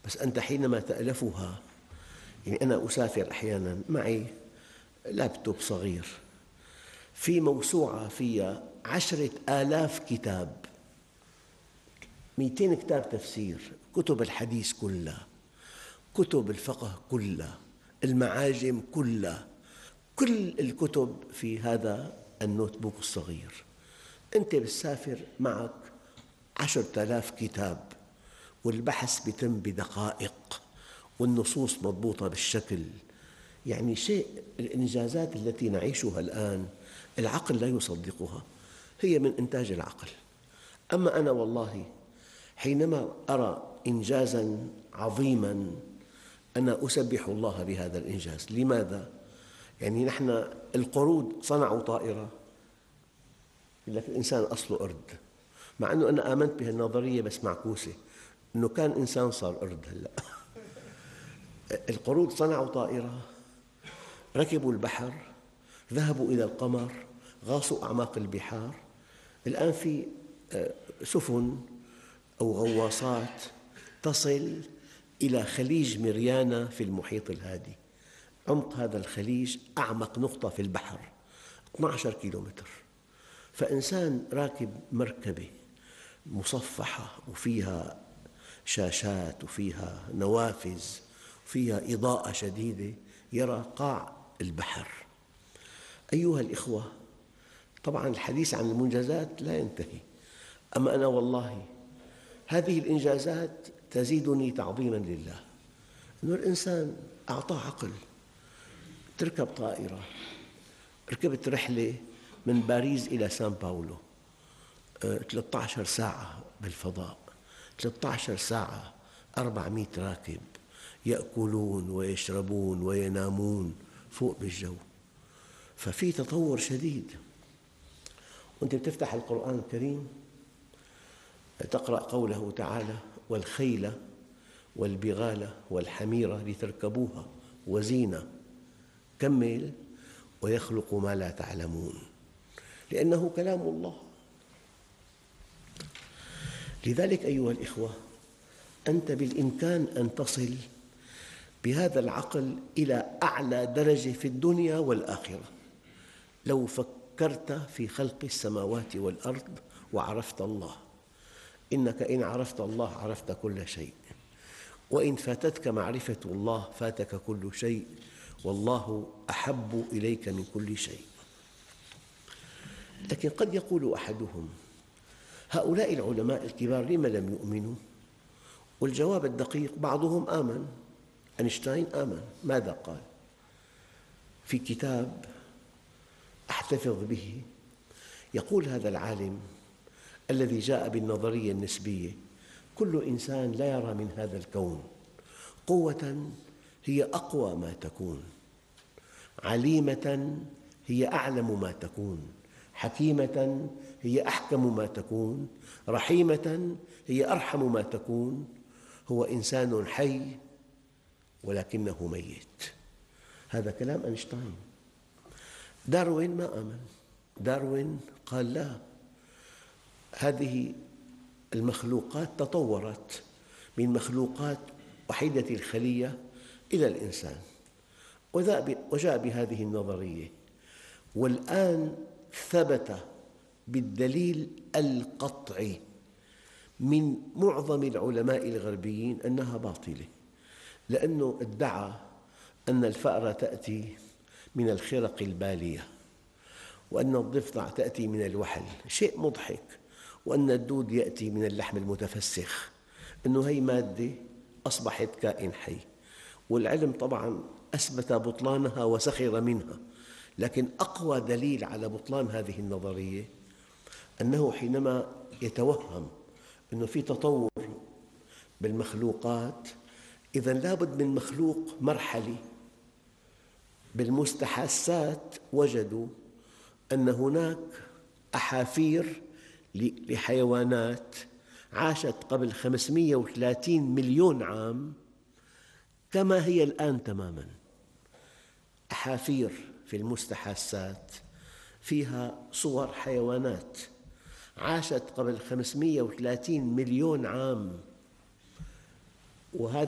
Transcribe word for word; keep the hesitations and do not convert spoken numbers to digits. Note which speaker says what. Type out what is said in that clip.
Speaker 1: بس أنت حينما تألفها، يعني أنا أسافر أحياناً معي لابتوب صغير في موسوعة فيها عشرة آلاف كتاب، مئتين كتاب تفسير، كتب الحديث كلها، كتب الفقه كلها، المعاجم كلها، كل الكتب في هذا النوت بوك الصغير. أنت بتسافر معك عشرة آلاف كتاب، والبحث يتم بدقائق، والنصوص مضبوطة بالشكل، يعني شيء. الإنجازات التي نعيشها الآن العقل لا يصدقها، هي من إنتاج العقل. أما أنا والله حينما أرى إنجازاً عظيماً أنا أسبح الله بهذا الإنجاز. لماذا؟ يعني نحن القرود صنعوا طائرة، يقول لك الإنسان أصله قرد، مع أنه أنا آمنت بهالنظرية بس معكوسة، أنه كان إنسان صار قرد. هلأ القرود صنعوا طائرة، ركبوا البحر، ذهبوا إلى القمر، غاصوا أعماق البحار. الآن في سفن أو غواصات تصل إلى خليج ماريانا في المحيط الهادي. عمق هذا الخليج أعمق نقطة في البحر اثني عشر كيلومتر. فإنسان راكب مركبة مصفحة وفيها شاشات وفيها نوافذ وفيها إضاءة شديدة يرى قاع البحر. أيها الإخوة، طبعاً الحديث عن المنجزات لا ينتهي، أما أنا والله هذه الإنجازات تزيدني تعظيماً لله، أن الإنسان أعطاه عقل. تركب طائرة، ركبت رحلة من باريس إلى سان باولو، ثلاثة عشر ساعة بالفضاء، ثلاثة عشر ساعة، أربعمئة راكب يأكلون ويشربون وينامون فوق بالجو. ففي تطور شديد. وأنت تفتح القرآن الكريم تقرأ قوله تعالى: والخيل والبغال والحمير لتركبوها وزينة. كمل: ويخلق ما لا تعلمون، لأنه كلام الله. لذلك أيها الإخوة، أنت بالإمكان أن تصل بهذا العقل إلى أعلى درجة في الدنيا والآخرة لو فكرت في خلق السماوات والأرض وعرفت الله. إنك إن عرفت الله عرفت كل شيء، وإن فاتتك معرفة الله فاتك كل شيء، والله أحب إليك من كل شيء. لكن قد يقول أحدهم: هؤلاء العلماء الكبار لم لم يؤمنوا؟ والجواب الدقيق: بعضهم آمن. أينشتاين آمن. ماذا قال؟ في كتاب أحتفظ به يقول هذا العالم الذي جاء بالنظرية النسبية: كل إنسان لا يرى من هذا الكون قوة هي أقوى ما تكون، عليمة هي أعلم ما تكون، حكيمة هي أحكم ما تكون، رحيمة هي أرحم ما تكون. هو إنسان حي ولكنه ميت. هذا كلام أينشتاين. داروين ما آمن. داروين قال: لا، هذه المخلوقات تطورت من مخلوقات وحيدة الخلية إلى الإنسان، وجاء بهذه النظرية. والآن ثبت بالدليل القطعي من معظم العلماء الغربيين أنها باطلة، لأنه ادعى أن الفأرة تأتي من الخرق البالية، وأن الضفدع تأتي من الوحل، شيء مضحك، وأن الدود يأتي من اللحم المتفسخ، أنه هي مادة أصبحت كائن حي. والعلم طبعاً أثبت بطلانها وسخر منها، لكن أقوى دليل على بطلان هذه النظرية أنه حينما يتوهم أنه في تطور بالمخلوقات، إذن لابد من مخلوق مرحلي. بالمستحثات وجدوا أن هناك أحافير لحيوانات عاشت قبل خمسمئة وثلاثين مليون عام كما هي الآن تماماً. أحافير في المستحثات فيها صور حيوانات عاشت قبل خمسمئة وثلاثين مليون عام، وهذا